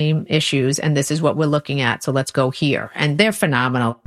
same issues, and this is what we're looking at, so let's go here. And they're phenomenal.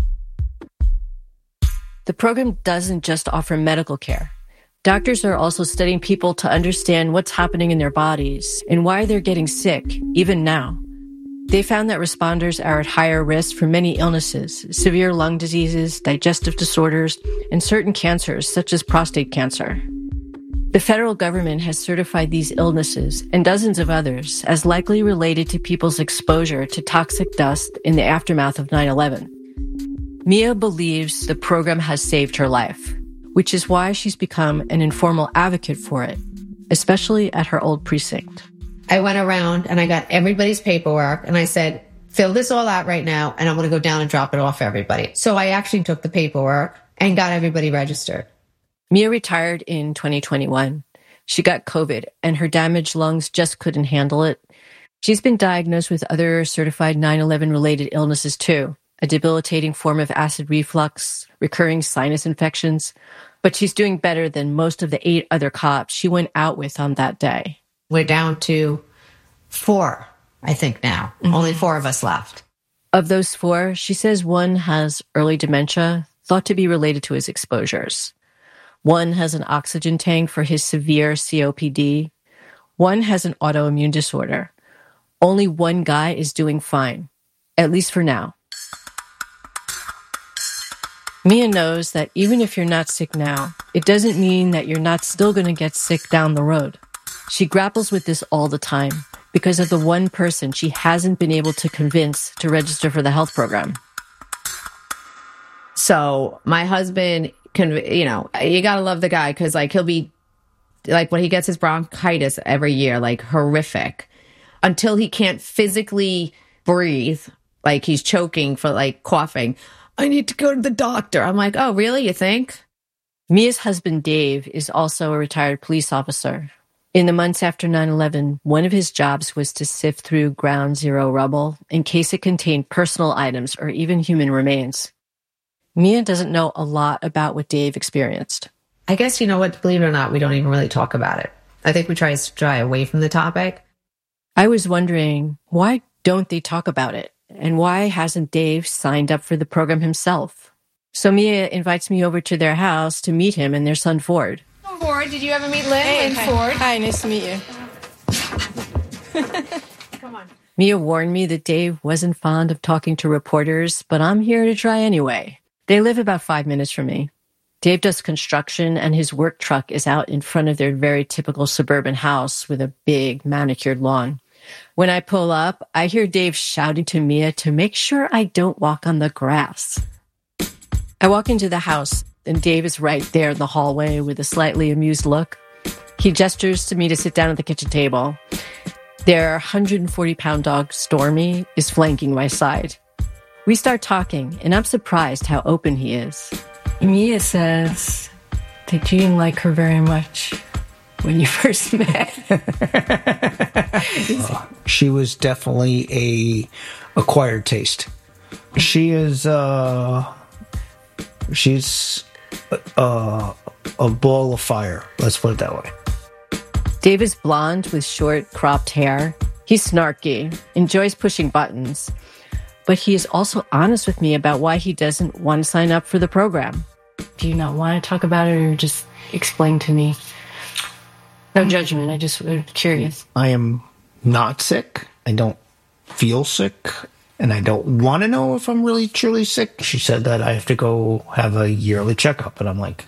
The program doesn't just offer medical care. Doctors are also studying people to understand what's happening in their bodies and why they're getting sick, even now. They found that responders are at higher risk for many illnesses, severe lung diseases, digestive disorders, and certain cancers, such as prostate cancer. The federal government has certified these illnesses and dozens of others as likely related to people's exposure to toxic dust in the aftermath of 9/11. Mia believes the program has saved her life, which is why she's become an informal advocate for it, especially at her old precinct. I went around and I got everybody's paperwork and I said, fill this all out right now and I'm going to go down and drop it off for everybody. So I actually took the paperwork and got everybody registered. Mia retired in 2021. She got COVID and her damaged lungs just couldn't handle it. She's been diagnosed with other certified 9/11 related illnesses too, a debilitating form of acid reflux, recurring sinus infections, but she's doing better than most of the 8 other cops she went out with on that day. We're down to 4, I think now. Mm-hmm. Only 4 of us left. Of those 4, she says one has early dementia, thought to be related to his exposures. One has an oxygen tank for his severe COPD. One has an autoimmune disorder. Only one guy is doing fine, at least for now. Mia knows that even if you're not sick now, it doesn't mean that you're not still going to get sick down the road. She grapples with this all the time because of the one person she hasn't been able to convince to register for the health program. So my husband, you got to love the guy because he'll be like when he gets his bronchitis every year, like horrific until he can't physically breathe, like he's choking for coughing. I need to go to the doctor. I'm like, oh, really? You think? Mia's husband, Dave, is also a retired police officer. In the months after 9/11, one of his jobs was to sift through ground zero rubble in case it contained personal items or even human remains. Mia doesn't know a lot about what Dave experienced. I guess, you know what, believe it or not, we don't even really talk about it. I think we try to shy away from the topic. I was wondering, why don't they talk about it? And why hasn't Dave signed up for the program himself? So Mia invites me over to their house to meet him and their son, Ford. Ford, did you ever meet Lynn? Ford. Hi, nice to meet you. Come on. Mia warned me that Dave wasn't fond of talking to reporters, but I'm here to try anyway. They live about 5 minutes from me. Dave does construction, and his work truck is out in front of their very typical suburban house with a big manicured lawn. When I pull up, I hear Dave shouting to Mia to make sure I don't walk on the grass. I walk into the house, and Dave is right there in the hallway with a slightly amused look. He gestures to me to sit down at the kitchen table. Their 140-pound dog, Stormy, is flanking my side. We start talking, and I'm surprised how open he is. Mia says that you didn't like her very much when you first met. She was definitely a acquired taste. She's a ball of fire. Let's put it that way. Dave is blonde with short, cropped hair. He's snarky, enjoys pushing buttons. But he is also honest with me about why he doesn't want to sign up for the program. Do you not want to talk about it or just explain to me? No judgment, I just was curious. I am not sick. I don't feel sick. And I don't want to know if I'm really truly sick. She said that I have to go have a yearly checkup. And I'm like,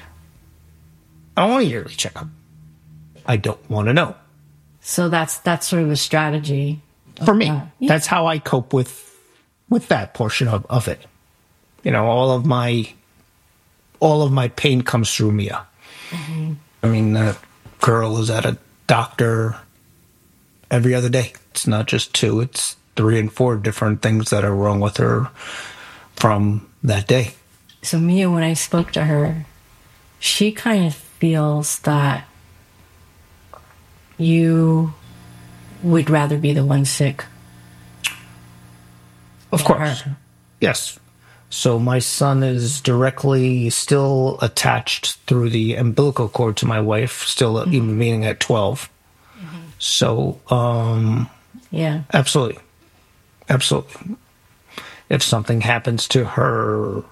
I don't want a yearly checkup. I don't want to know. So that's sort of a strategy. For me, that's how I cope with that portion of it. You know, all of my pain comes through Mia. Mm-hmm. I mean, that girl is at a doctor every other day. It's not just 2, it's 3 and 4 different things that are wrong with her from that day. So Mia, when I spoke to her, she kind of feels that you would rather be the one sick. Of course. Her. Yes. So my son is directly still attached through the umbilical cord to my wife, still even being at 12. Mm-hmm. So Yeah. Absolutely. Absolutely. If something happens to her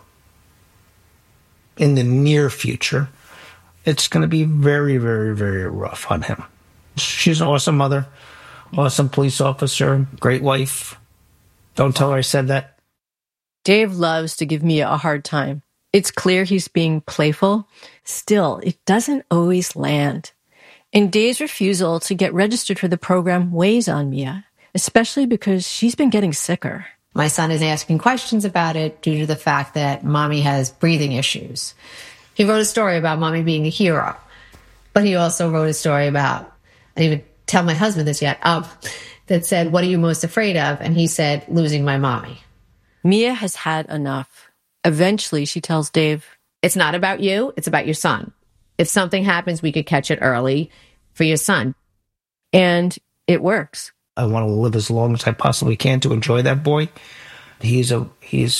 in the near future, it's going to be very, very, very rough on him. She's an awesome mother, awesome police officer, great wife. Don't tell her I said that. Dave loves to give Mia a hard time. It's clear he's being playful. Still, it doesn't always land. And Dave's refusal to get registered for the program weighs on Mia, especially because she's been getting sicker. My son is asking questions about it due to the fact that mommy has breathing issues. He wrote a story about mommy being a hero, but he also wrote a story about, I didn't even tell my husband this yet, that said, what are you most afraid of? And he said, losing my mommy. Mia has had enough. Eventually, she tells Dave, it's not about you, it's about your son. If something happens, we could catch it early for your son. And it works. I want to live as long as I possibly can to enjoy that boy. He's a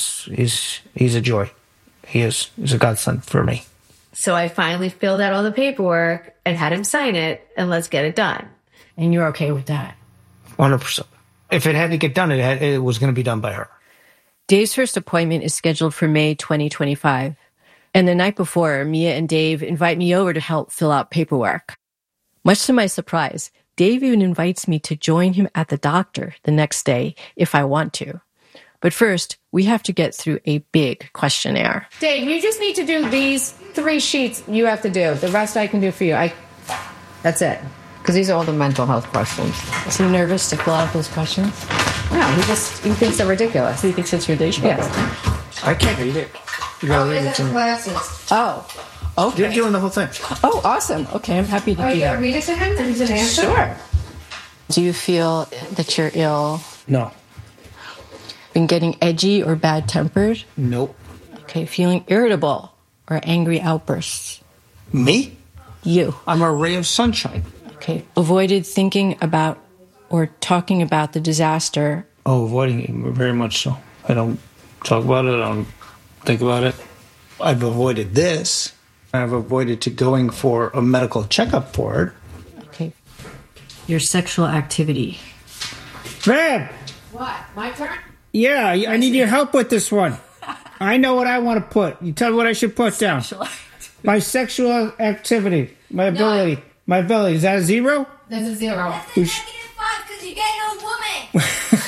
joy. He's a godsend for me. So I finally filled out all the paperwork and had him sign it, and let's get it done. And you're okay with that? 100%. If it had to get done, it was going to be done by her. Dave's first appointment is scheduled for May 2025. And the night before, Mia and Dave invite me over to help fill out paperwork. Much to my surprise, Dave even invites me to join him at the doctor the next day if I want to. But first, we have to get through a big questionnaire. Dave, you just need to do these 3 sheets you have to do. The rest I can do for you. That's it. Because these are all the mental health questions. Is he nervous to fill out those questions? No, he thinks they're ridiculous. He thinks it's ridiculous? Yes. I can't read it. You gotta read it to me. Oh, okay. You're doing the whole thing. Oh, awesome. Okay, I'm happy to do that. Read it to him? Did he answer? Sure. Do you feel that you're ill? No. Been getting edgy or bad-tempered? Nope. Okay, feeling irritable or angry outbursts? Me? You. I'm a ray of sunshine. Okay, avoided thinking about or talking about the disaster? Oh, avoiding it very much so. I don't talk about it. I don't think about it. I've avoided this. I've avoided to going for a medical checkup for it. Okay. Your sexual activity? Babe! What? My turn? Yeah, I need your help with this one. I know what I want to put. You tell me what I should put down. My sexual activity. My ability. No. My ability. Is that a 0? That's a 0. That's a -5 because you're getting a woman.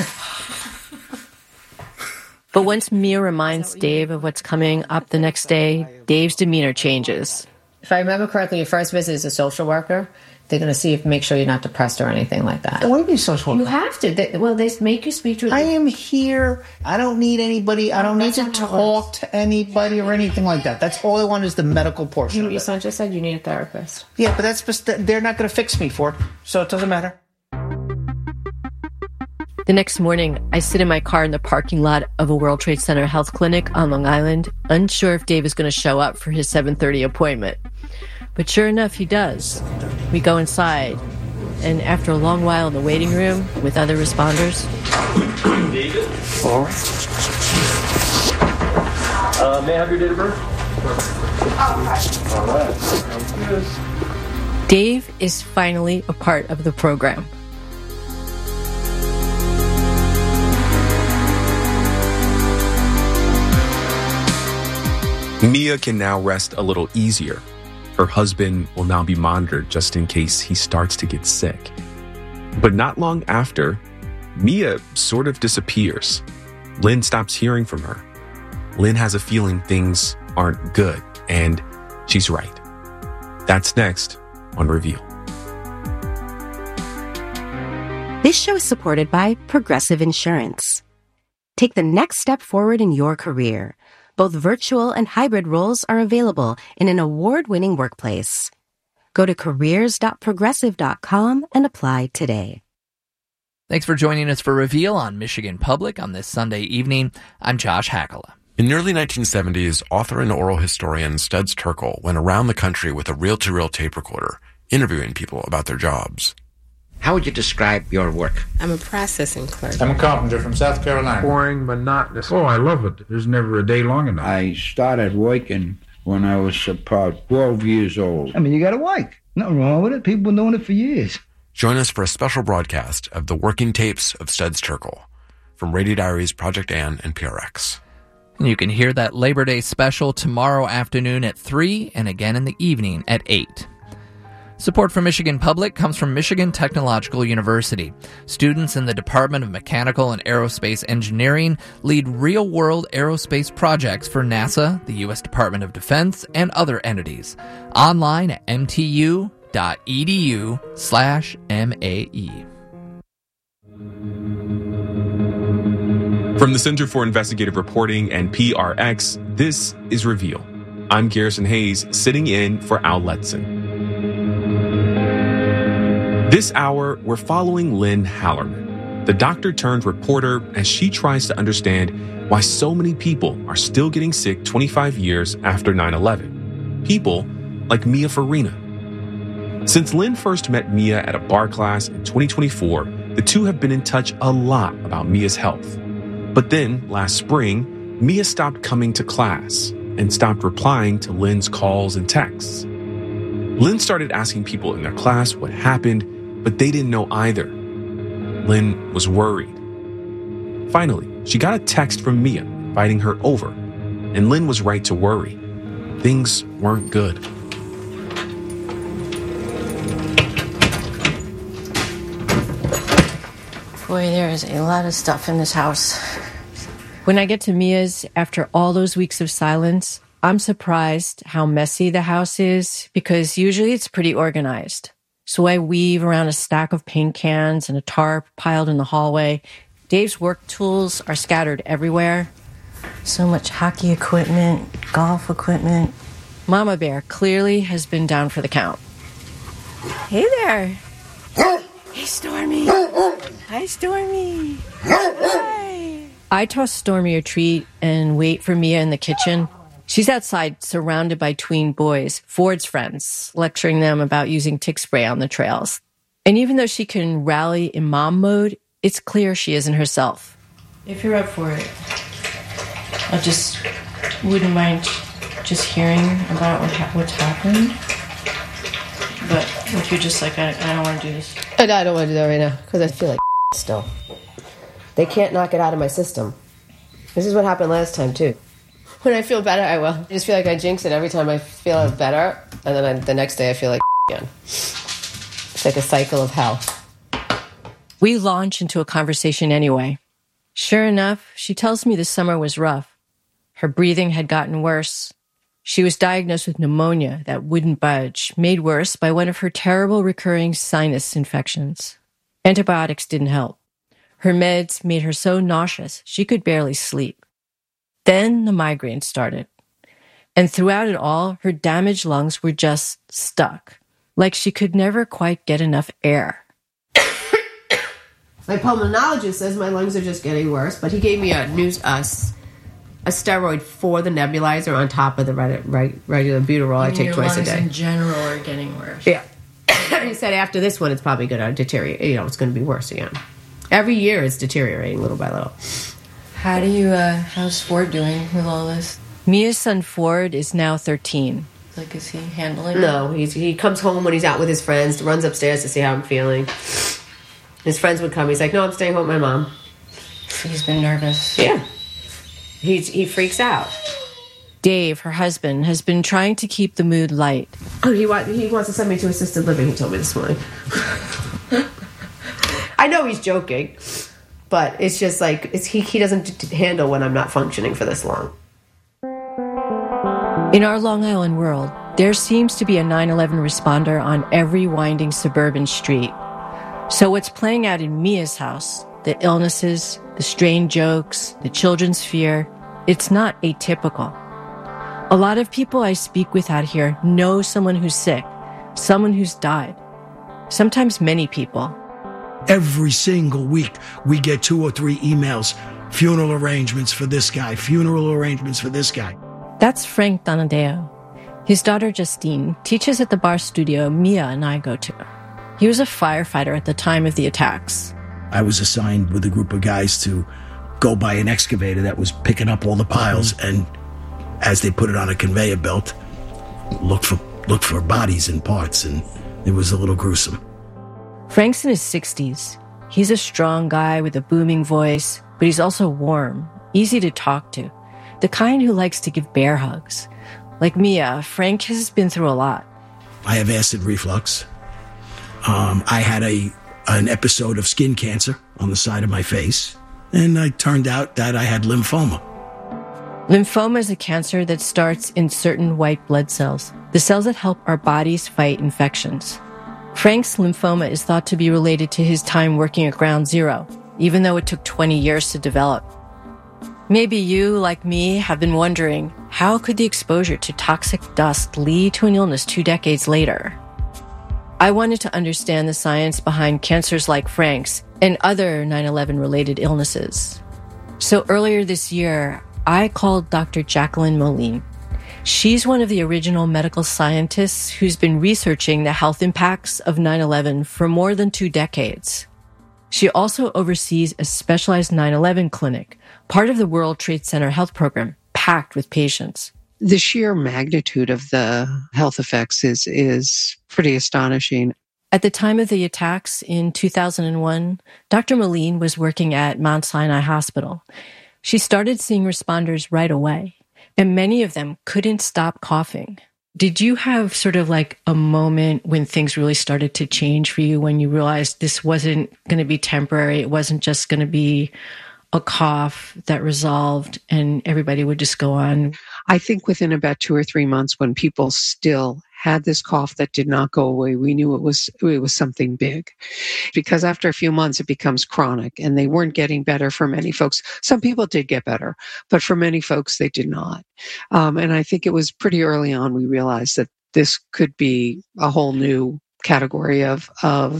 But once Mia reminds Dave of what's coming up the next day, Dave's demeanor changes. If I remember correctly, your first visit is a social worker. They're going to see make sure you're not depressed or anything like that. What do you mean social You worker? have to. They make you speak to. I am here. I don't need anybody. I don't need to talk to anybody or anything like that. That's all I want is the medical portion of Your it. son just said you need a therapist. Yeah, but that's just, they're not going to fix me for it, so it doesn't matter. The next morning, I sit in my car in the parking lot of a World Trade Center health clinic on Long Island, unsure if Dave is going to show up for his 7:30 appointment. But sure enough, he does. We go inside, and after a long while in the waiting room with other responders... David? All right. May I have your date of birth? All right. Sounds good. Dave is finally a part of the program. Mia can now rest a little easier. Her husband will now be monitored just in case he starts to get sick. But not long after, Mia sort of disappears. Lynn stops hearing from her. Lynn has a feeling things aren't good, and she's right. That's next on Reveal. This show is supported by Progressive Insurance. Take the next step forward in your career. Both virtual and hybrid roles are available in an award-winning workplace. Go to careers.progressive.com and apply today. Thanks for joining us for Reveal on Michigan Public on this Sunday evening. I'm Josh Hakala. In the early 1970s, author and oral historian Studs Terkel went around the country with a reel-to-reel tape recorder, interviewing people about their jobs. How would you describe your work? I'm a processing clerk. I'm a carpenter from South Carolina. Boring, monotonous. Oh, I love it. There's never a day long enough. I started working when I was about 12 years old. I mean, you got to work. Nothing wrong with it. People been doing it for years. Join us for a special broadcast of the working tapes of Studs Terkel from Radio Diaries, Project Ann, and PRX. And you can hear that Labor Day special tomorrow afternoon at 3 and again in the evening at 8. Support for Michigan Public comes from Michigan Technological University. Students in the Department of Mechanical and Aerospace Engineering lead real-world aerospace projects for NASA, the U.S. Department of Defense, and other entities. Online at mtu.edu/MAE. From the Center for Investigative Reporting and PRX, this is Reveal. I'm Garrison Hayes, sitting in for Al Letson. This hour, we're following Lynn Hallerman, the doctor-turned-reporter, as she tries to understand why so many people are still getting sick 25 years after 9/11. People like Mia Farina. Since Lynn first met Mia at a bar class in 2024, the two have been in touch a lot about Mia's health. But then, last spring, Mia stopped coming to class and stopped replying to Lynn's calls and texts. Lynn started asking people in their class what happened, but they didn't know either. Lynn was worried. Finally, she got a text from Mia inviting her over, and Lynn was right to worry. Things weren't good. Boy, there is a lot of stuff in this house. When I get to Mia's, after all those weeks of silence, I'm surprised how messy the house is, because usually it's pretty organized. So I weave around a stack of paint cans and a tarp piled in the hallway. Dave's work tools are scattered everywhere. So much hockey equipment, golf equipment. Mama Bear clearly has been down for the count. Hey there. Hey, Stormy. Hi, Stormy. Hi. I toss Stormy a treat and wait for Mia in the kitchen. She's outside, surrounded by tween boys, Ford's friends, lecturing them about using tick spray on the trails. And even though she can rally in mom mode, it's clear she isn't herself. If you're up for it, I just wouldn't mind just hearing about what's happened. But if you're just like, I don't want to do this. I don't want to do that right now, because I feel like still. They can't knock it out of my system. This is what happened last time, too. When I feel better, I will. I just feel like I jinx it every time I feel better, and then the next day I feel like again. It's like a cycle of hell. We launch into a conversation anyway. Sure enough, she tells me the summer was rough. Her breathing had gotten worse. She was diagnosed with pneumonia that wouldn't budge, made worse by one of her terrible recurring sinus infections. Antibiotics didn't help. Her meds made her so nauseous she could barely sleep. Then the migraine started. And throughout it all, her damaged lungs were just stuck, like she could never quite get enough air. My pulmonologist says my lungs are just getting worse, but he gave me a steroid for the nebulizer on top of the regular Buterol I take twice a day. Your lungs in general are getting worse. Yeah. He said after this one, it's probably going to deteriorate. It's going to be worse again. Every year it's deteriorating little by little. How's Ford doing with all this? Mia's son Ford is now 13. Like, is he handling it? No, he comes home when he's out with his friends, runs upstairs to see how I'm feeling. His friends would come. He's like, no, I'm staying home with my mom. He's been nervous. Yeah. He freaks out. Dave, her husband, has been trying to keep the mood light. Oh, he wants to send me to assisted living, he told me this morning. I know he's joking, but it's just like he doesn't handle when I'm not functioning for this long. In our Long Island world, there seems to be a 9/11 responder on every winding suburban street. So what's playing out in Mia's house, the illnesses, the strained jokes, the children's fear, it's not atypical. A lot of people I speak with out here know someone who's sick, someone who's died, sometimes many people. Every single week, we get 2 or 3 emails, funeral arrangements for this guy, funeral arrangements for this guy. That's Frank Donadeo. His daughter Justine teaches at the bar studio Mia and I go to. He was a firefighter at the time of the attacks. I was assigned with a group of guys to go by an excavator that was picking up all the piles, and as they put it on a conveyor belt, look for bodies and parts, and it was a little gruesome. Frank's in his 60s. He's a strong guy with a booming voice, but he's also warm, easy to talk to, the kind who likes to give bear hugs. Like Mia, Frank has been through a lot. I have acid reflux. I had an episode of skin cancer on the side of my face, and it turned out that I had lymphoma. Lymphoma is a cancer that starts in certain white blood cells, the cells that help our bodies fight infections. Frank's lymphoma is thought to be related to his time working at Ground Zero, even though it took 20 years to develop. Maybe you, like me, have been wondering, how could the exposure to toxic dust lead to an illness 2 decades later? I wanted to understand the science behind cancers like Frank's and other 9/11 related illnesses. So earlier this year, I called Dr. Jacqueline Moline. She's one of the original medical scientists who's been researching the health impacts of 9/11 for more than 2 decades. She also oversees a specialized 9/11 clinic, part of the World Trade Center health program, packed with patients. The sheer magnitude of the health effects is pretty astonishing. At the time of the attacks in 2001, Dr. Moline was working at Mount Sinai Hospital. She started seeing responders right away, and many of them couldn't stop coughing. Did you have sort of like a moment when things really started to change for you, when you realized this wasn't going to be temporary, it wasn't just going to be a cough that resolved and everybody would just go on? I think within about 2 or 3 months, when people still had this cough that did not go away, we knew it was something big. Because after a few months, it becomes chronic, and they weren't getting better for many folks. Some people did get better, but for many folks, they did not. And I think it was pretty early on we realized that this could be a whole new category of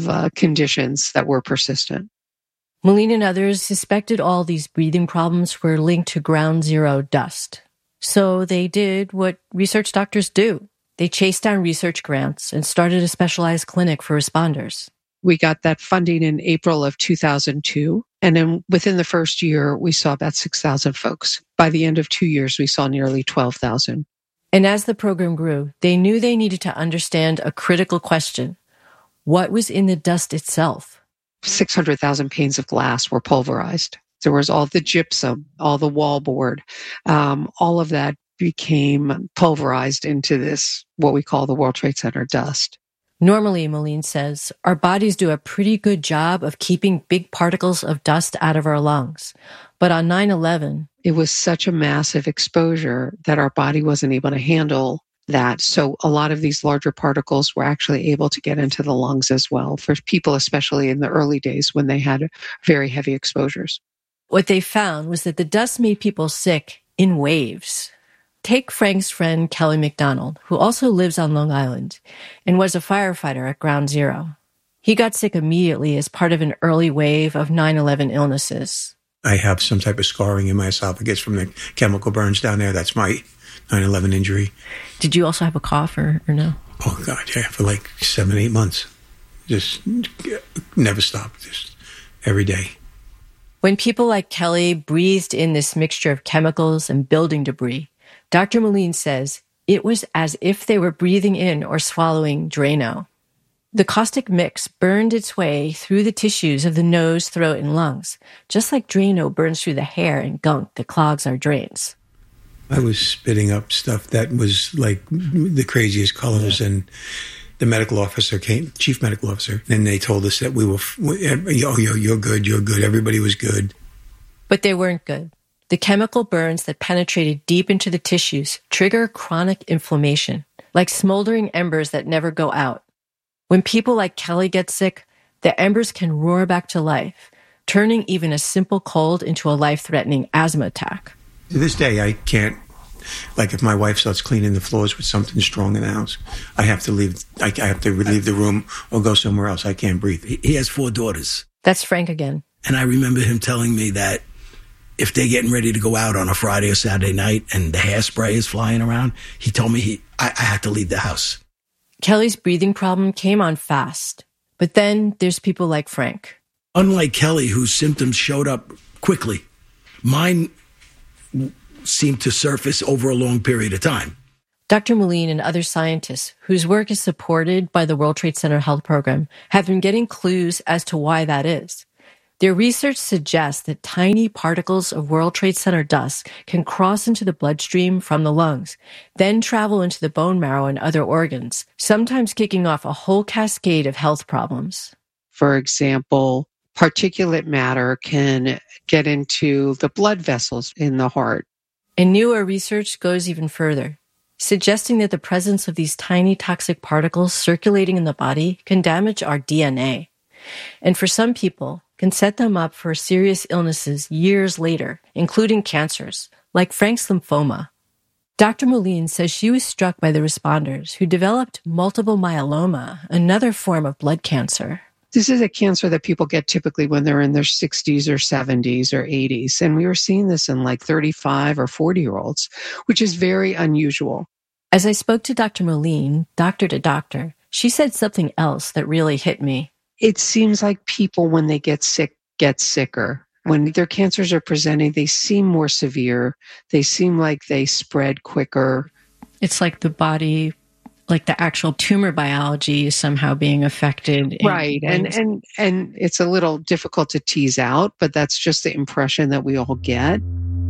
conditions that were persistent. Moline and others suspected all these breathing problems were linked to Ground Zero dust. So they did what research doctors do. They chased down research grants and started a specialized clinic for responders. We got that funding in April of 2002. And then within the first year, we saw about 6,000 folks. By the end of 2 years, we saw nearly 12,000. And as the program grew, they knew they needed to understand a critical question. What was in the dust itself? 600,000 panes of glass were pulverized. There was all the gypsum, all the wallboard, all of that became pulverized into this, what we call the World Trade Center dust. Normally, Moline says, our bodies do a pretty good job of keeping big particles of dust out of our lungs. But on 9/11, it was such a massive exposure that our body wasn't able to handle that. So a lot of these larger particles were actually able to get into the lungs as well, for people especially in the early days when they had very heavy exposures. What they found was that the dust made people sick in waves. Take Frank's friend Kelly McDonald, who also lives on Long Island and was a firefighter at Ground Zero. He got sick immediately as part of an early wave of 9/11 illnesses. I have some type of scarring in my esophagus from the chemical burns down there. That's my 9/11 injury. Did you also have a cough or no? Oh, God, yeah, for like 7, 8 months. Just never stopped, just every day. When people like Kelly breathed in this mixture of chemicals and building debris, Dr. Moline says it was as if they were breathing in or swallowing Drano. The caustic mix burned its way through the tissues of the nose, throat, and lungs, just like Drano burns through the hair and gunk that clogs our drains. I was spitting up stuff that was like the craziest colors, and the medical officer came, chief medical officer, and they told us that we were, you're good, everybody was good. But they weren't good. The chemical burns that penetrated deep into the tissues trigger chronic inflammation, like smoldering embers that never go out. When people like Kelly get sick, the embers can roar back to life, turning even a simple cold into a life-threatening asthma attack. To this day, I can't, like if my wife starts cleaning the floors with something strong in the house, I have to leave the room or go somewhere else. I can't breathe. He has 4 daughters. That's Frank again. And I remember him telling me that if they're getting ready to go out on a Friday or Saturday night and the hairspray is flying around, he told me I had to leave the house. Kelly's breathing problem came on fast. But then there's people like Frank. Unlike Kelly, whose symptoms showed up quickly, mine seemed to surface over a long period of time. Dr. Moline and other scientists whose work is supported by the World Trade Center Health Program have been getting clues as to why that is. Their research suggests that tiny particles of World Trade Center dust can cross into the bloodstream from the lungs, then travel into the bone marrow and other organs, sometimes kicking off a whole cascade of health problems. For example, particulate matter can get into the blood vessels in the heart. And newer research goes even further, suggesting that the presence of these tiny toxic particles circulating in the body can damage our DNA. And for some people, can set them up for serious illnesses years later, including cancers, like Frank's lymphoma. Dr. Moline says she was struck by the responders who developed multiple myeloma, another form of blood cancer. This is a cancer that people get typically when they're in their 60s or 70s or 80s. And we were seeing this in like 35 or 40-year-olds, which is very unusual. As I spoke to Dr. Moline, doctor to doctor, she said something else that really hit me. It seems like people, when they get sick, get sicker. When their cancers are presenting, they seem more severe. They seem like they spread quicker. It's like the body, like the actual tumor biology is somehow being affected. Right. And it's a little difficult to tease out, but that's just the impression that we all get.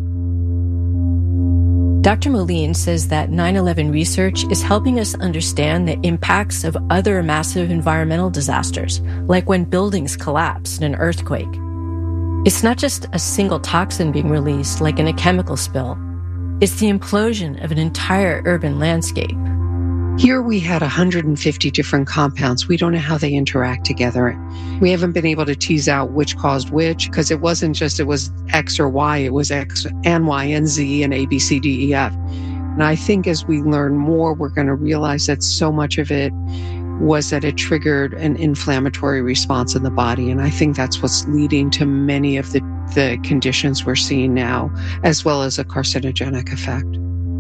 Dr. Moline says that 9/11 research is helping us understand the impacts of other massive environmental disasters, like when buildings collapse in an earthquake. It's not just a single toxin being released, like in a chemical spill. It's the implosion of an entire urban landscape. Here we had 150 different compounds. We don't know how they interact together. We haven't been able to tease out which caused which, because it wasn't just it was X or Y, it was X and Y and Z and A, B, C, D, E, F. And I think as we learn more, we're going to realize that so much of it was that it triggered an inflammatory response in the body. And I think that's what's leading to many of the conditions we're seeing now, as well as a carcinogenic effect.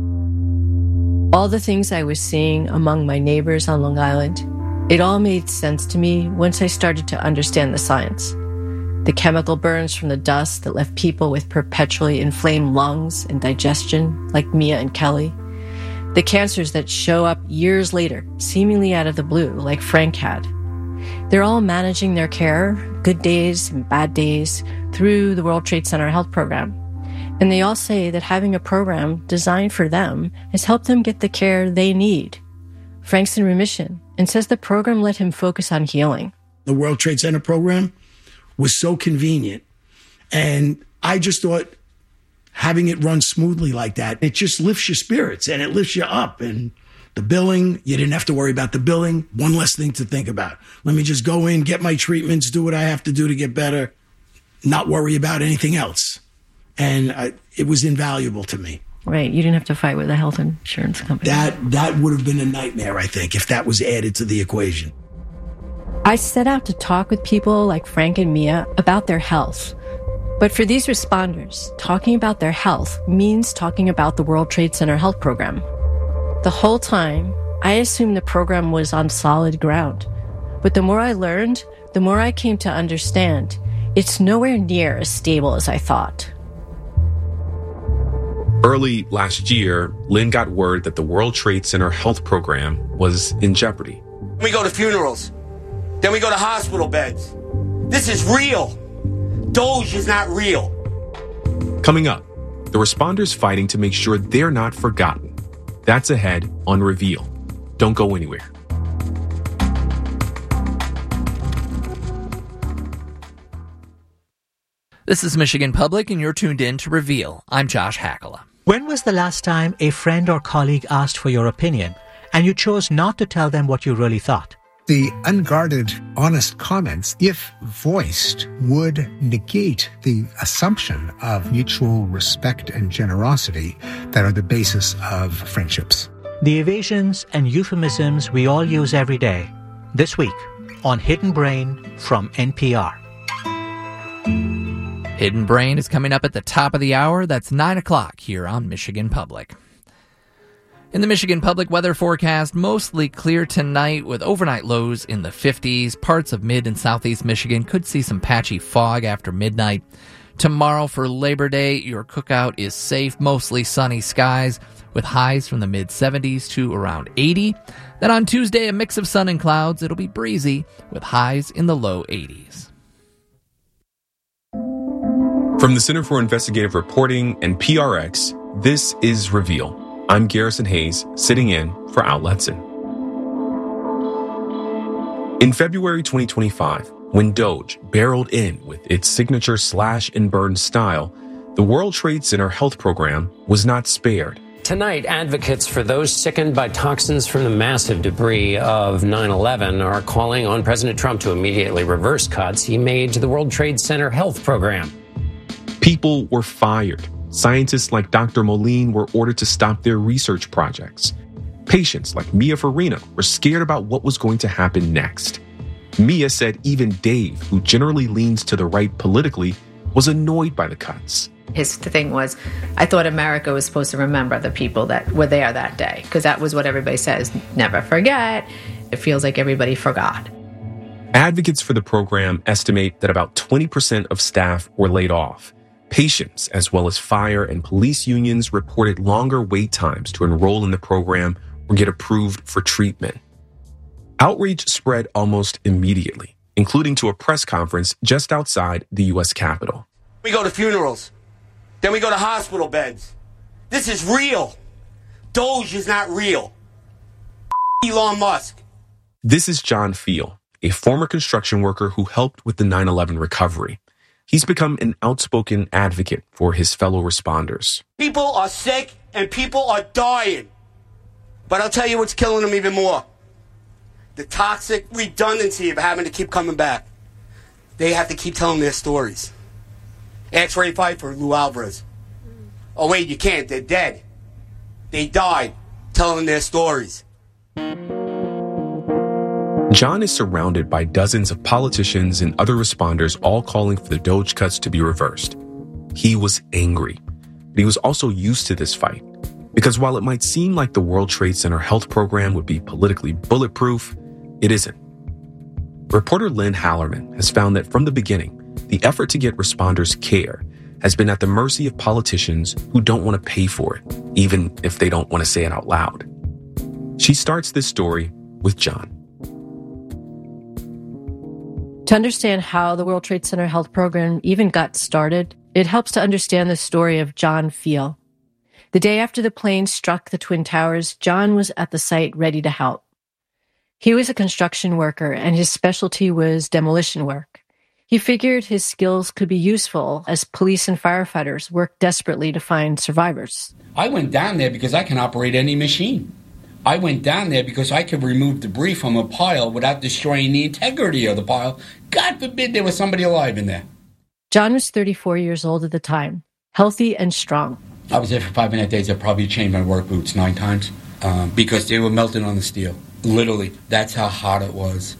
All the things I was seeing among my neighbors on Long Island, it all made sense to me once I started to understand the science. The chemical burns from the dust that left people with perpetually inflamed lungs and digestion, like Mia and Kelly. The cancers that show up years later, seemingly out of the blue, like Frank had. They're all managing their care, good days and bad days, through the World Trade Center Health Program. And they all say that having a program designed for them has helped them get the care they need. Frank's in remission and says the program let him focus on healing. The World Trade Center program was so convenient. And I just thought having it run smoothly like that, it just lifts your spirits and it lifts you up. And the billing, you didn't have to worry about the billing. One less thing to think about. Let me just go in, get my treatments, do what I have to do to get better, not worry about anything else. And it was invaluable to me. Right. You didn't have to fight with a health insurance company. That would have been a nightmare, I think, if that was added to the equation. I set out to talk with people like Frank and Mia about their health. But for these responders, talking about their health means talking about the World Trade Center Health Program. The whole time, I assumed the program was on solid ground. But the more I learned, the more I came to understand it's nowhere near as stable as I thought. Early last year, Lynn got word that the World Trade Center Health Program was in jeopardy. We go to funerals. Then we go to hospital beds. This is real. Doge is not real. Coming up, the responders fighting to make sure they're not forgotten. That's ahead on Reveal. Don't go anywhere. This is Michigan Public, and you're tuned in to Reveal. I'm Josh Hackala. When was the last time a friend or colleague asked for your opinion, and you chose not to tell them what you really thought? The unguarded, honest comments, if voiced, would negate the assumption of mutual respect and generosity that are the basis of friendships. The evasions and euphemisms we all use every day. This week on Hidden Brain from NPR. Hidden Brain is coming up at the top of the hour. That's 9 o'clock here on Michigan Public. In the Michigan Public weather forecast, mostly clear tonight with overnight lows in the 50s. Parts of mid and southeast Michigan could see some patchy fog after midnight. Tomorrow for Labor Day, your cookout is safe, mostly sunny skies with highs from the mid-70s to around 80. Then on Tuesday, a mix of sun and clouds. It'll be breezy with highs in the low 80s. From the Center for Investigative Reporting and PRX, this is Reveal. I'm Garrison Hayes, sitting in for Al Letson. In February 2025, when Doge barreled in with its signature slash and burn style, the World Trade Center health program was not spared. Tonight, advocates for those sickened by toxins from the massive debris of 9/11 are calling on President Trump to immediately reverse cuts he made to the World Trade Center health program. People were fired. Scientists like Dr. Moline were ordered to stop their research projects. Patients like Mia Farina were scared about what was going to happen next. Mia said even Dave, who generally leans to the right politically, was annoyed by the cuts. His thing was, I thought America was supposed to remember the people that were there that day, because that was what everybody says, never forget. It feels like everybody forgot. Advocates for the program estimate that about 20% of staff were laid off. Patients, as well as fire and police unions, reported longer wait times to enroll in the program or get approved for treatment. Outrage spread almost immediately, including to a press conference just outside the U.S. Capitol. We go to funerals. Then we go to hospital beds. This is real. Doge is not real. Elon Musk. This is John Fiel, a former construction worker who helped with the 9/11 recovery. He's become an outspoken advocate for his fellow responders. People are sick and people are dying. But I'll tell you what's killing them even more. The toxic redundancy of having to keep coming back. They have to keep telling their stories. Ask Ray Pfeiffer, Lou Alvarez. Oh, wait, you can't. They're dead. They died telling their stories. John is surrounded by dozens of politicians and other responders all calling for the Doge cuts to be reversed. He was angry, but he was also used to this fight. Because while it might seem like the World Trade Center health program would be politically bulletproof, it isn't. Reporter Lynn Hallerman has found that from the beginning, the effort to get responders care has been at the mercy of politicians who don't want to pay for it, even if they don't want to say it out loud. She starts this story with John. To understand how the World Trade Center health program even got started, it helps to understand the story of John Fiel. The day after the plane struck the Twin Towers, John was at the site ready to help. He was a construction worker, and his specialty was demolition work. He figured his skills could be useful as police and firefighters worked desperately to find survivors. I went down there because I can operate any machine. I went down there because I could remove debris from a pile without destroying the integrity of the pile. God forbid there was somebody alive in there. John was 34 years old at the time, healthy and strong. I was there for 5.5 days. I probably changed my work boots 9 times because they were melting on the steel. Literally, that's how hot it was.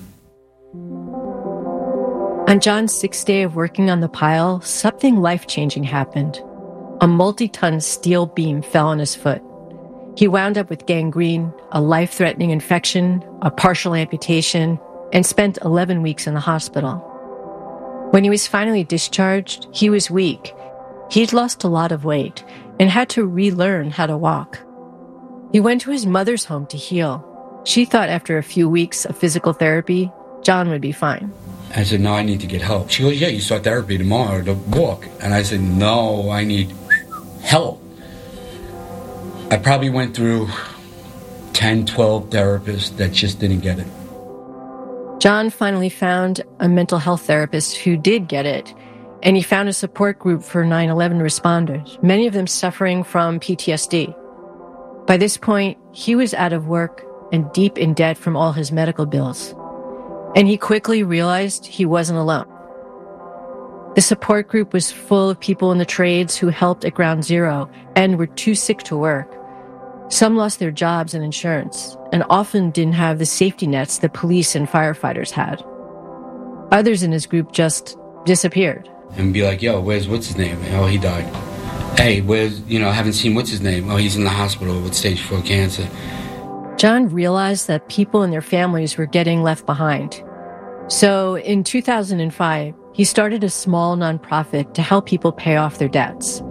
On John's 6th day of working on the pile, something life-changing happened. A multi-ton steel beam fell on his foot. He wound up with gangrene, a life-threatening infection, a partial amputation, and spent 11 weeks in the hospital. When he was finally discharged, he was weak. He'd lost a lot of weight and had to relearn how to walk. He went to his mother's home to heal. She thought after a few weeks of physical therapy, John would be fine. I said, no, I need to get help. She goes, yeah, you start therapy tomorrow to walk. And I said, no, I need help. I probably went through 10, 12 therapists that just didn't get it. John finally found a mental health therapist who did get it, and he found a support group for 9/11 responders, many of them suffering from PTSD. By this point, he was out of work and deep in debt from all his medical bills. And he quickly realized he wasn't alone. The support group was full of people in the trades who helped at Ground Zero and were too sick to work. Some lost their jobs and insurance, and often didn't have the safety nets that police and firefighters had. Others in his group just disappeared. And be like, yo, where's what's-his-name? Oh, he died. Hey, where's, I haven't seen what's-his-name? Oh, he's in the hospital with stage 4 cancer. John realized that people and their families were getting left behind. So in 2005, he he started a small nonprofit to help people pay off their debts.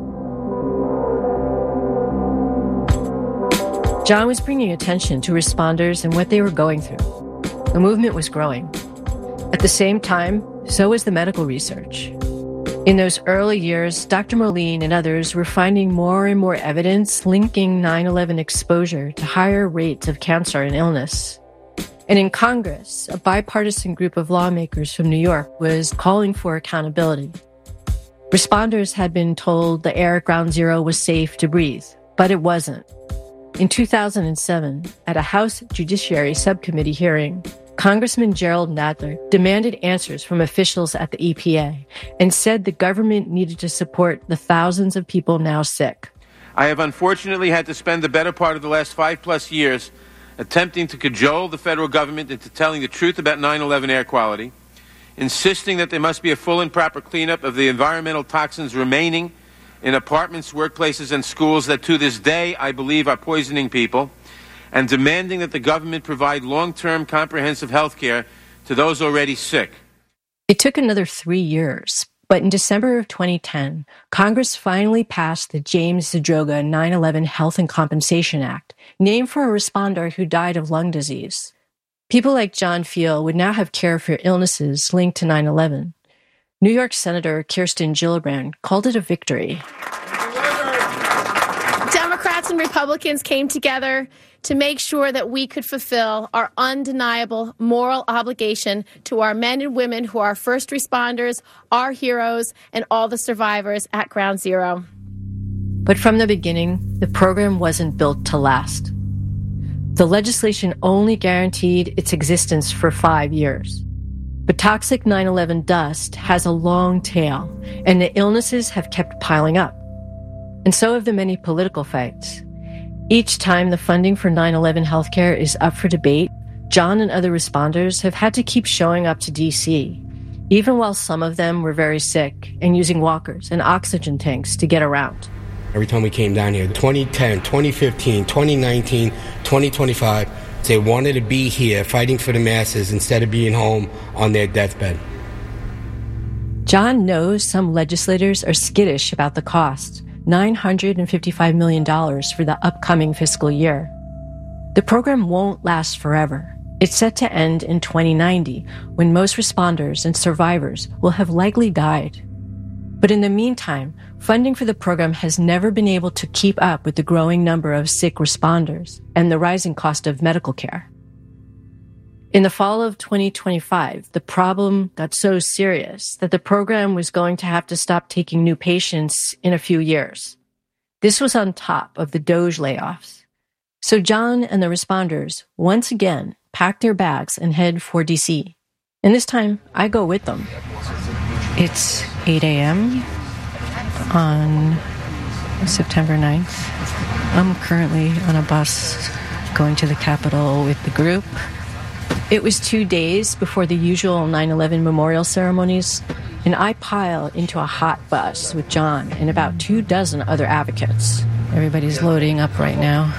John was bringing attention to responders and what they were going through. The movement was growing. At the same time, so was the medical research. In those early years, Dr. Moline and others were finding more and more evidence linking 9/11 exposure to higher rates of cancer and illness. And in Congress, a bipartisan group of lawmakers from New York was calling for accountability. Responders had been told the air at Ground Zero was safe to breathe, but it wasn't. In 2007, at a House Judiciary Subcommittee hearing, Congressman Gerald Nadler demanded answers from officials at the EPA and said the government needed to support the thousands of people now sick. I have unfortunately had to spend the better part of the last 5+ years attempting to cajole the federal government into telling the truth about 9/11 air quality, insisting that there must be a full and proper cleanup of the environmental toxins remaining in apartments, workplaces, and schools that to this day I believe are poisoning people, and demanding that the government provide long-term comprehensive health care to those already sick. It took another 3 years, but in December of 2010, Congress finally passed the James Zadroga 9/11 Health and Compensation Act, named for a responder who died of lung disease. People like John Feal would now have care for illnesses linked to 9/11. New York Senator Kirsten Gillibrand called it a victory. Democrats and Republicans came together to make sure that we could fulfill our undeniable moral obligation to our men and women who are first responders, our heroes, and all the survivors at Ground Zero. But from the beginning, the program wasn't built to last. The legislation only guaranteed its existence for 5 years. But toxic 9/11 dust has a long tail, and the illnesses have kept piling up. And so have the many political fights. Each time the funding for 9/11 healthcare is up for debate, John and other responders have had to keep showing up to D.C., even while some of them were very sick and using walkers and oxygen tanks to get around. Every time we came down here, 2010, 2015, 2019, 2025, they wanted to be here fighting for the masses instead of being home on their deathbed. John knows some legislators are skittish about the cost. $955 million for the upcoming fiscal year. The program won't last forever. It's set to end in 2090, when most responders and survivors will have likely died. But in the meantime, funding for the program has never been able to keep up with the growing number of sick responders and the rising cost of medical care. In the fall of 2025, the problem got so serious that the program was going to have to stop taking new patients in a few years. This was on top of the DOJ layoffs. So John and the responders once again pack their bags and head for DC. And this time, I go with them. It's 8 a.m. on September 9th. I'm currently on a bus going to the Capitol with the group. It was 2 days before the usual 9/11 memorial ceremonies, and I pile into a hot bus with John and about 24 other advocates. Everybody's loading up right now.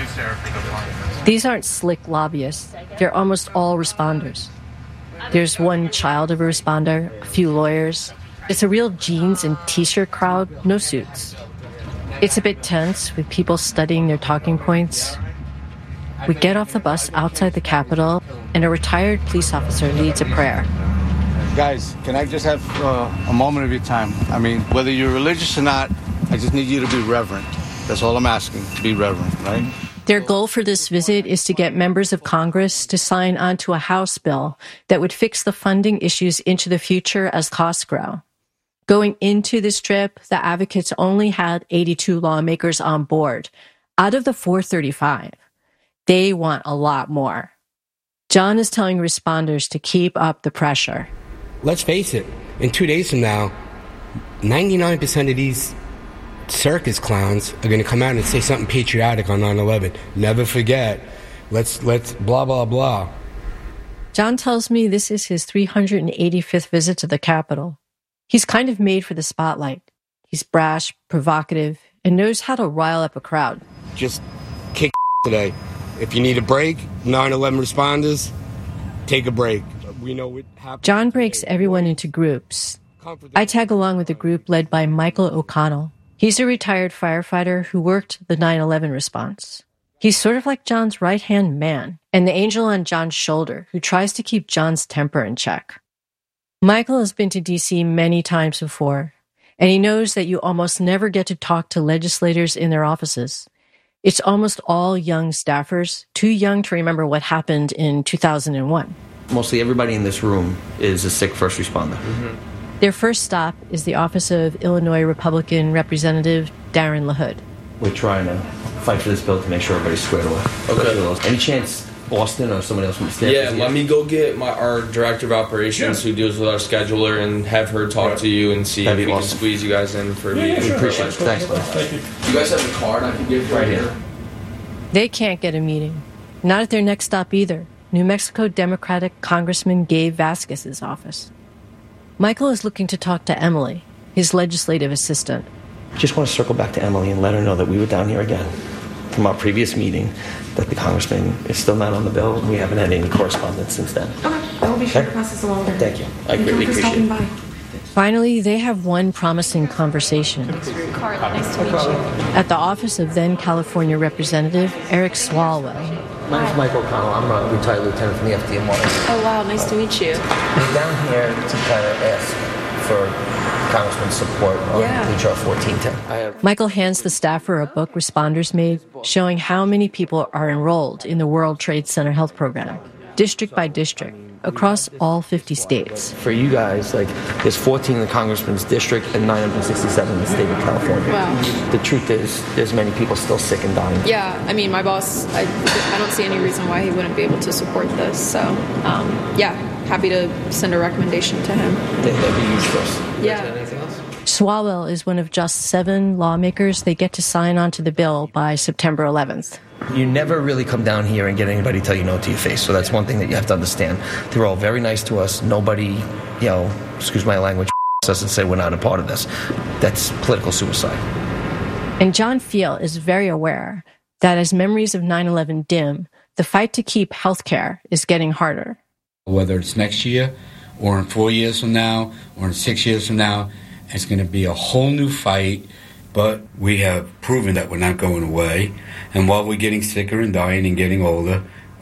These aren't slick lobbyists. They're almost all responders. There's one child of a responder, a few lawyers. It's a real jeans and t-shirt crowd, no suits. It's a bit tense with people studying their talking points. We get off the bus outside the Capitol, and a retired police officer leads a prayer. Guys, can I just have a moment of your time? I mean, whether you're religious or not, I just need you to be reverent. That's all I'm asking, to be reverent, right? Their goal for this visit is to get members of Congress to sign onto a House bill that would fix the funding issues into the future as costs grow. Going into this trip, the advocates only had 82 lawmakers on board out of the 435. They want a lot more. John is telling responders to keep up the pressure. Let's face it, in 2 days from now, 99% of these circus clowns are going to come out and say something patriotic on 9/11. Never forget. Let's blah, blah, blah. John tells me this is his 385th visit to the Capitol. He's kind of made for the spotlight. He's brash, provocative, and knows how to rile up a crowd. Just kick today. If you need a break, 9/11 responders, take a break. we know what happened. John breaks everyone into groups. I tag along with a group led by Michael O'Connell. He's a retired firefighter who worked the 9/11 response. He's sort of like John's right-hand man and the angel on John's shoulder who tries to keep John's temper in check. Michael has been to D.C. many times before, and he knows that you almost never get to talk to legislators in their offices. It's almost all young staffers, too young to remember what happened in 2001. Mostly everybody in this room is a sick first responder. Their first stop is the office of Illinois Republican Representative Darren LaHood. We're trying to fight for this bill to make sure everybody's squared away. Okay. Any chance Austin or somebody else from the staff? Yeah, let me go get our director of operations who deals with our scheduler and have her talk to you and see if we can squeeze you guys in for a meeting. We appreciate it. Thanks, man. Thank you. Do you guys have a card I can give right here? They can't get a meeting. Not at their next stop either. New Mexico Democratic Congressman Gabe Vasquez's office. Michael is looking to talk to Emily, his legislative assistant. Just want to circle back to Emily and let her know that we were down here again from our previous meeting, that the congressman is still not on the bill, and we haven't had any correspondence since then. Okay, I will be sure to pass this along. Thank you. I greatly appreciate it. Finally, they have one promising conversation. Carla, nice to meet you. At the office of then California Representative Eric Swalwell. My name's Michael O'Connell. I'm a retired lieutenant from the FDNY. Oh, wow, nice to meet you. We're down here to kind of ask for Congressman's support on HR 1410. Michael hands the staffer a book responders made showing how many people are enrolled in the World Trade Center Health Program, district by district, across all 50 states. For you guys, there's 14 in the Congressman's district and 967 in the state of California. Wow. The truth is, there's many people still sick and dying. Yeah, I mean, my boss, I don't see any reason why he wouldn't be able to support this. So, happy to send a recommendation to him. That'd be huge for us. Yeah. Anything else? Swalwell is one of just 7 lawmakers they get to sign onto the bill by September 11th. You never really come down here and get anybody tell you no to your face. So that's one thing that you have to understand. They're all very nice to us. Nobody, excuse my language, doesn't say we're not a part of this. That's political suicide. And John Fiel is very aware that as memories of 9/11 dim, the fight to keep healthcare is getting harder. Whether it's next year or in 4 years from now or in 6 years from now, it's going to be a whole new fight. But we have proven that we're not going away. And while we're getting sicker and dying and getting older,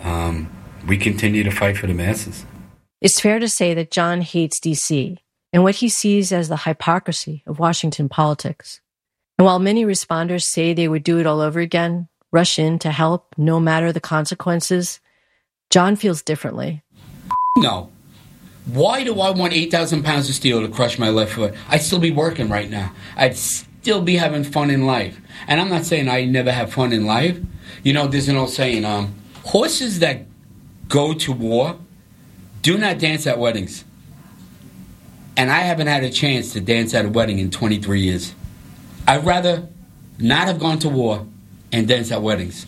we continue to fight for the masses. It's fair to say that John hates D.C. and what he sees as the hypocrisy of Washington politics. And while many responders say they would do it all over again, rush in to help no matter the consequences, John feels differently. No. Why do I want 8,000 pounds of steel to crush my left foot? I'd still be working right now. I'd still be having fun in life. And I'm not saying I never have fun in life. There's an old saying, horses that go to war do not dance at weddings. And I haven't had a chance to dance at a wedding in 23 years. I'd rather not have gone to war and dance at weddings.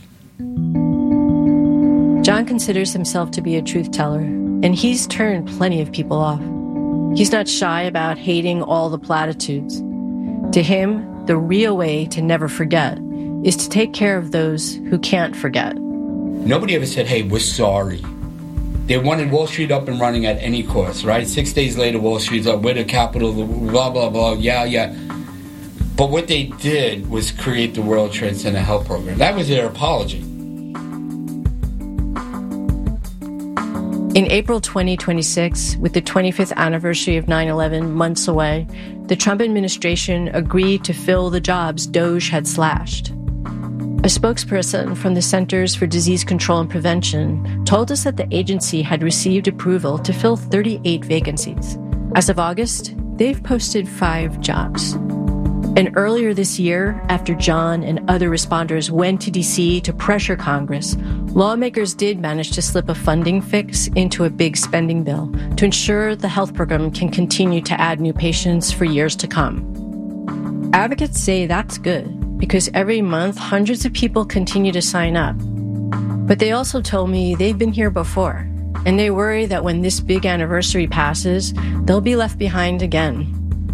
John considers himself to be a truth teller, and he's turned plenty of people off. He's not shy about hating all the platitudes. To him, the real way to never forget is to take care of those who can't forget. Nobody ever said, hey, we're sorry. They wanted Wall Street up and running at any cost, right? 6 days later, Wall Street's up, we're the capital, blah, blah, blah, yeah. But what they did was create the World Trade Center Health Program. That was their apology. In April 2026, with the 25th anniversary of 9/11 months away, the Trump administration agreed to fill the jobs DOGE had slashed. A spokesperson from the Centers for Disease Control and Prevention told us that the agency had received approval to fill 38 vacancies. As of August, they've posted 5 jobs. And earlier this year, after John and other responders went to D.C. to pressure Congress, lawmakers did manage to slip a funding fix into a big spending bill to ensure the health program can continue to add new patients for years to come. Advocates say that's good because every month hundreds of people continue to sign up. But they also told me they've been here before, and they worry that when this big anniversary passes, they'll be left behind again.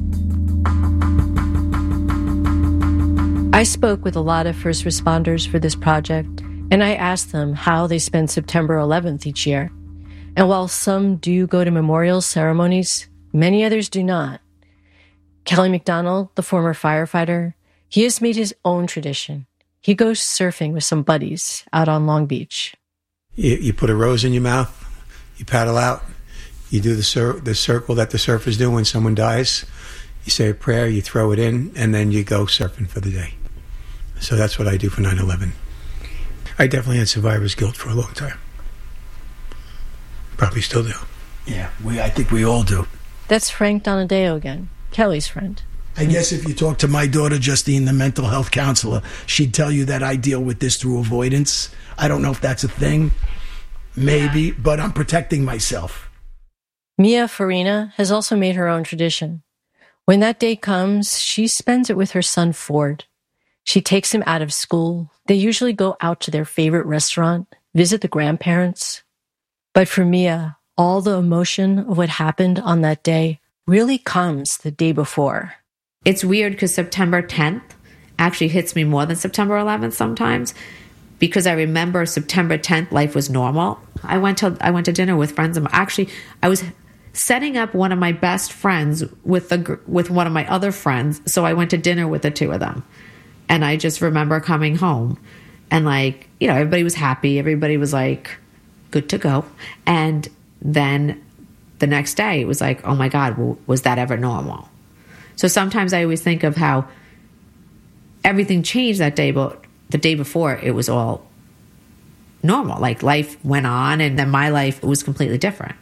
I spoke with a lot of first responders for this project, and I asked them how they spend September 11th each year. And while some do go to memorial ceremonies, many others do not. Kelly McDonald, the former firefighter, he has made his own tradition. He goes surfing with some buddies out on Long Beach. You put a rose in your mouth, you paddle out, you do the circle that the surfers do when someone dies. You say a prayer, you throw it in, and then you go surfing for the day. So that's what I do for 9/11. I definitely had survivor's guilt for a long time. Probably still do. Yeah, I think we all do. That's Frank Donadeo again, Kelly's friend. I guess if you talk to my daughter, Justine, the mental health counselor, she'd tell you that I deal with this through avoidance. I don't know if that's a thing. Maybe, but I'm protecting myself. Mia Farina has also made her own tradition. When that day comes, she spends it with her son, Ford. She takes him out of school. They usually go out to their favorite restaurant, visit the grandparents. But for Mia, all the emotion of what happened on that day really comes the day before. It's weird because September 10th actually hits me more than September 11th sometimes, because I remember September 10th, life was normal. I went to dinner with friends. Actually, I was setting up one of my best friends with one of my other friends. So I went to dinner with the two of them. And I just remember coming home and everybody was happy. Everybody was good to go. And then the next day it was oh my God, was that ever normal? So sometimes I always think of how everything changed that day, but the day before it was all normal. Life went on, and then my life was completely different.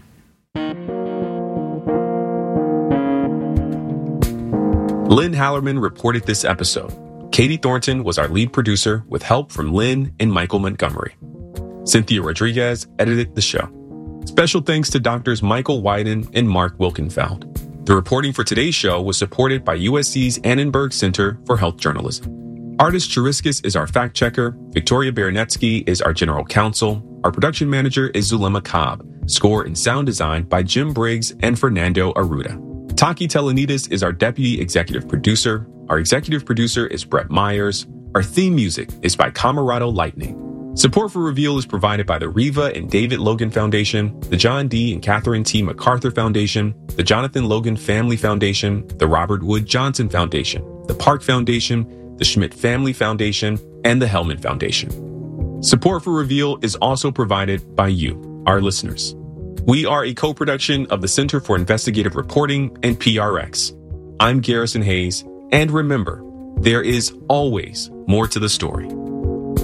Lynn Hallerman reported this episode. Katie Thornton was our lead producer with help from Lynn and Michael Montgomery. Cynthia Rodriguez edited the show. Special thanks to Doctors Michael Wyden and Mark Wilkenfeld. The reporting for today's show was supported by USC's Annenberg Center for Health Journalism. Artist Chiriskis is our fact checker. Victoria Baranetsky is our general counsel. Our production manager is Zulema Cobb. Score and sound design by Jim Briggs and Fernando Arruda. Taki Telenides is our deputy executive producer. Our executive producer is Brett Myers. Our theme music is by Camarado Lightning. Support for Reveal is provided by the Riva and David Logan Foundation, the John D. and Catherine T. MacArthur Foundation, the Jonathan Logan Family Foundation, the Robert Wood Johnson Foundation, the Park Foundation, the Schmidt Family Foundation, and the Hellman Foundation. Support for Reveal is also provided by you, our listeners. We are a co-production of the Center for Investigative Reporting and PRX. I'm Garrison Hayes, and remember, there is always more to the story.